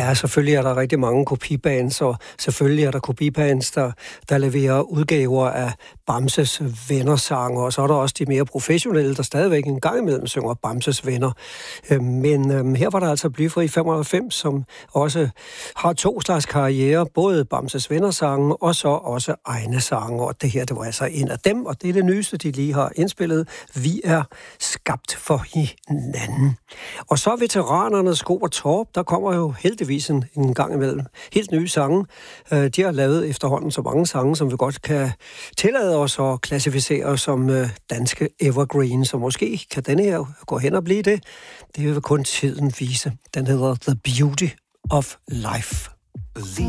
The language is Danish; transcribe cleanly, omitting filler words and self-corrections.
Ja, selvfølgelig er der rigtig mange kopibands, og selvfølgelig er der kopibands, der leverer udgaver af Bamses Venner-sange, og så er der også de mere professionelle, der stadigvæk en gang imellem synger Bamses Venner. Men her var der altså Blyfri 95, som også har 2 slags karriere, både Bamses Venner-sange og så også egne sange, og det her, det var altså en af dem, og det er det nyeste, de lige har indspillet. Vi er skabt for hinanden. Og så veteranernes Sko og Torp, der kommer jo heldigvis en gang imellem helt nye sange. De har lavet efterhånden så mange sange, som vi godt kan tillade os at klassificere som danske evergreen, så måske kan denne her gå hen og blive det. Det vil kun tiden vise. Den hedder The Beauty of Life.